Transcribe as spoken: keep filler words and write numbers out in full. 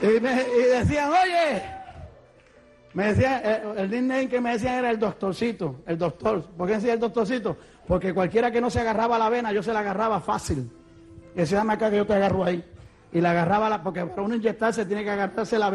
Y, me, y decían, oye, me decían, el, el nickname que me decían era el doctorcito, el doctor. ¿Por qué decía el doctorcito? Porque cualquiera que no se agarraba a la vena, yo se la agarraba fácil. Y decía, dame acá que yo te agarro ahí. Y la agarraba, la, porque para uno inyectarse tiene que agarrarse la vena.